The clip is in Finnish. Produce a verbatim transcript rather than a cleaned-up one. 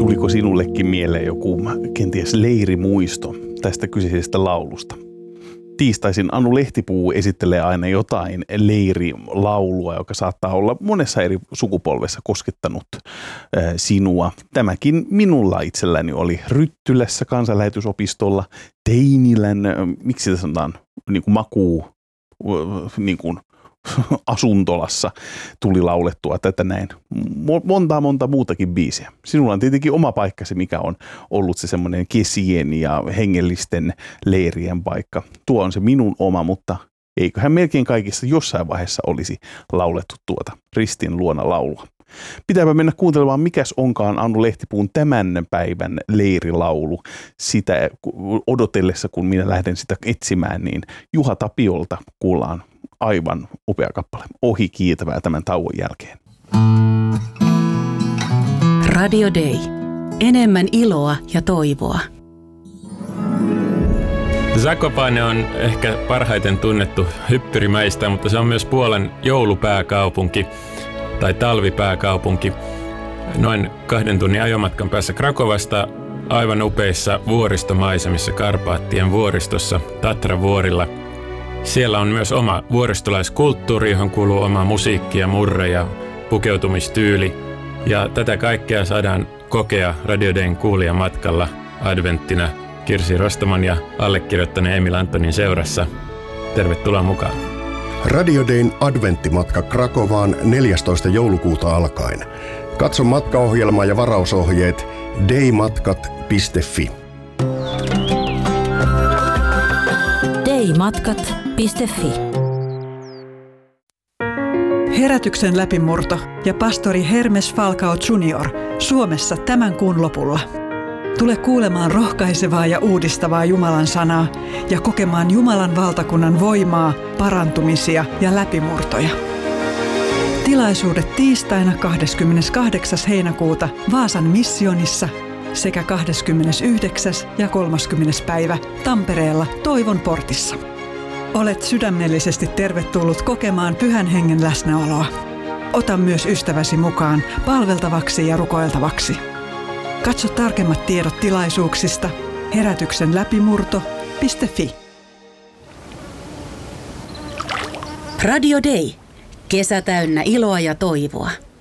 tuliko sinullekin mieleen joku kenties leirimuisto tästä kyseisestä laulusta? Tiistaisin Anu Lehtipuu esittelee aina jotain leirilaulua, joka saattaa olla monessa eri sukupolvessa koskettanut äh, sinua. Tämäkin minulla itselläni oli Ryttylässä kansanlähetysopistolla, Teinilän, äh, miksi sitä sanotaan, niin kuin makuu, äh, niin kuin asuntolassa tuli laulettua tätä näin. Monta monta muutakin biisiä. Sinulla on tietenkin oma paikkasi, mikä on ollut se semmoinen kesien ja hengellisten leirien paikka. Tuo on se minun oma, mutta eiköhän melkein kaikissa jossain vaiheessa olisi laulettu tuota Ristin luona laulua. Pitääpä mennä kuuntelemaan, mikäs onkaan Anu Lehtipuun tämän päivän leirilaulu. Sitä odotellessa, kun minä lähden sitä etsimään, niin Juha Tapiolta kuullaan aivan upea kappale. Ohi kiitävää tämän tauon jälkeen. Radio Day. Enemmän iloa ja toivoa. Zakopane on ehkä parhaiten tunnettu hyppyrimäistä, mutta se on myös Puolan joulupääkaupunki tai talvipääkaupunki. Noin kahden tunnin ajomatkan päässä Krakovasta, aivan upeissa vuoristomaisemissa Karpaattien vuoristossa Tatravuorilla. Siellä on myös oma vuoristolaiskulttuuri, johon kuuluu oma musiikki ja murre ja pukeutumistyyli. Ja tätä kaikkea saadaan kokea Radio Dayn kuulijamatkalla adventtina Kirsi Rostaman ja allekirjoittaneen Emil Antonin seurassa. Tervetuloa mukaan. Radio Dayn adventtimatka Krakovaan neljästoista joulukuuta alkaen. Katso matkaohjelma ja varausohjeet daymatkat piste fi. daymatkat piste fi. Herätyksen läpimurto ja pastori Hermes Falcao junior Suomessa tämän kuun lopulla. Tule kuulemaan rohkaisevaa ja uudistavaa Jumalan sanaa ja kokemaan Jumalan valtakunnan voimaa, parantumisia ja läpimurtoja. Tilaisuudet tiistaina kahdeskymmeneskahdeksas heinäkuuta Vaasan missionissa sekä kahdeskymmenesyhdeksäs ja kolmaskymmenes päivä Tampereella Toivon portissa. Olet sydämellisesti tervetullut kokemaan Pyhän Hengen läsnäoloa. Ota myös ystäväsi mukaan palveltavaksi ja rukoiltavaksi. Katso tarkemmat tiedot tilaisuuksista herätyksen läpimurto piste fi. Radio Day. Kesä täynnä iloa ja toivoa.